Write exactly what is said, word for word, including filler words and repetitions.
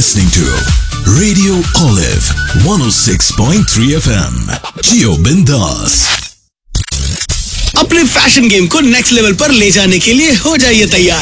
listening to Radio Olive one oh six point three F M. Jio Bindas. अपने fashion game को next level पर ले जाने के लिए हो जाइए तैयार।